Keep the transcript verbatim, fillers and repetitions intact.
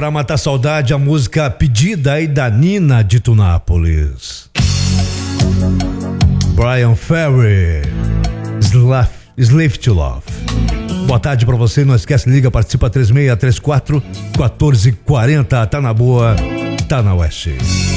pra matar saudade, a música pedida aí da Nina de Tunápolis. Brian Ferry, Slave to Love. Boa tarde pra você, não esquece, liga, participa três seis três quatro um quatro quatro zero, tá na boa, tá na Oeste.